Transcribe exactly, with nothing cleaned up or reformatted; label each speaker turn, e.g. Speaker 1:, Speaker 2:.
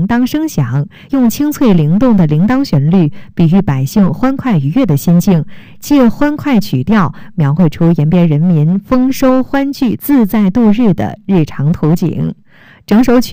Speaker 1: 铃铛声响，用清脆灵动的铃铛旋律比喻百姓欢快愉悦的心境，借欢快曲调描绘出延边人民丰收欢聚、自在度日的日常图景。整首曲